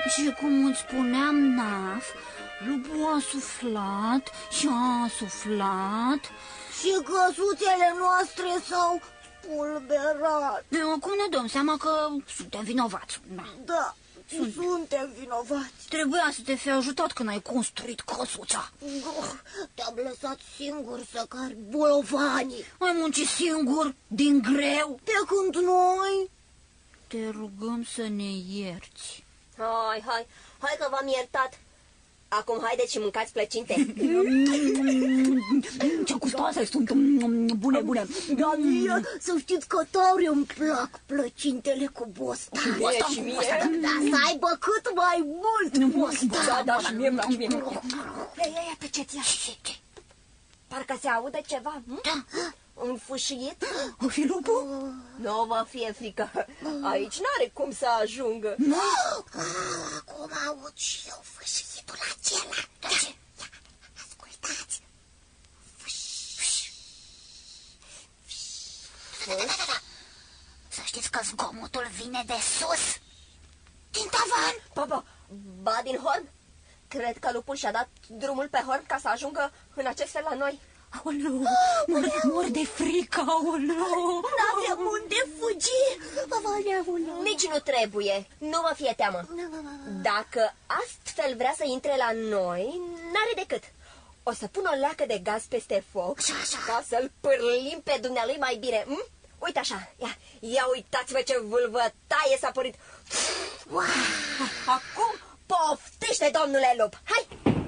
Și cum îți spuneam, Naf, lupul a suflat și a suflat. Și căsuțele noastre s-au spulberat. Acum ne dăm seama că suntem vinovați. Da, suntem vinovați. Trebuia să te fi ajutat când ai construit căsuța. Te-am lăsat singur să cari bolovanii. Ai muncit singur, din greu. Pe când noi... Te rugăm să ne ierți. Hai că v-am iertat. Acum haideți și mâncați plăcinte. Ce gustoase sunt. Bune. Da, mie, să știți că tare îmi plac plăcintele cu bostan. Și mie. Da, să aibă cât mai mult bostan. Da, și mie-mi place. Ia, tăceți, ia. Parcă se aude ceva. Da. Un fâșiet? O fi lupul? Nu vă fie frică. Aici n-are cum să ajungă. Acum aud și eu fâșietul acela. Ce? Ascultați. Să știți că zgomotul vine de sus. Din tavan. Ba din horn? Cred că lupul și-a dat drumul pe horn ca să ajungă în acest fel la noi. Aoleu, mor de frică, aoleu. N-avem unde fugi. Nici nu trebuie, nu vă fie teamă. Dacă astfel vrea să intre la noi, n-are decât. O să pun o leacă de gaz peste foc ca să-l pârlim pe dumnealui mai bine. Uite așa, ia uitați-vă ce vâlvătaie s-a părit. Acum poftește, domnule lup. Hai!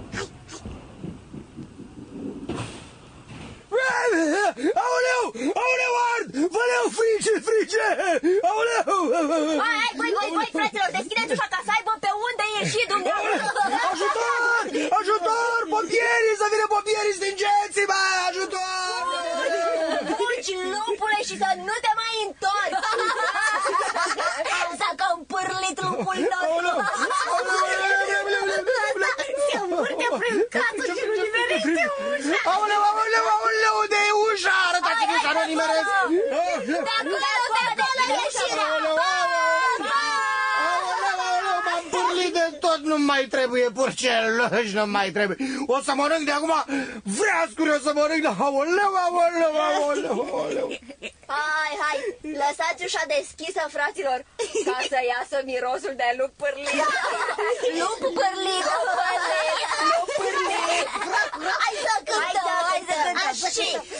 Aoleu, ard! Văleu, frice! Aoleu! Hai, voi, fraților, deschideți ușa ca să aibă pe unde ieși dumneavoastră. Ajutor! Pompierii, să vină pompierii, stingeți-mă! Ajutor! Urci, lupule, și să nu te mai întorci. S-a cam pârlit lupul nostru. Se învârte prin casă și nu nimerește ușa. Aoleu, unde e ușa? Arătați-mi ușa, nu nimeresc! De acolo ieșirea. M-am pârlit de tot, nu mai trebuie purceluși, nu mai trebuie. O să mănânc de acum vreascuri, o să mănânc de... Aoleu! Hai, lăsați ușa deschisă, fraților, ca să iasă mirosul de lup pârlit. Lup pârlit. Hai să cântăm.